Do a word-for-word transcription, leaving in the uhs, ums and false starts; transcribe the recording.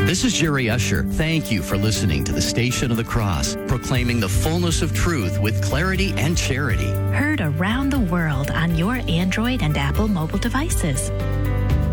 This is Jerry Usher. Thank you for listening to the Station of the Cross, proclaiming the fullness of truth with clarity and charity. Heard around the world on your Android and Apple mobile devices.